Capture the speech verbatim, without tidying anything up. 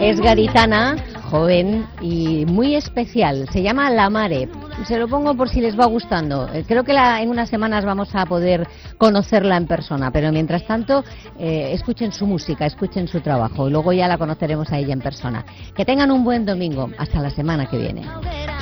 Es gaditana, joven y muy especial. Se llama La Mare. Se lo pongo por si les va gustando. Creo que la, en unas semanas vamos a poder conocerla en persona, pero mientras tanto eh, escuchen su música, escuchen su trabajo y luego ya la conoceremos a ella en persona. Que tengan un buen domingo. Hasta la semana que viene.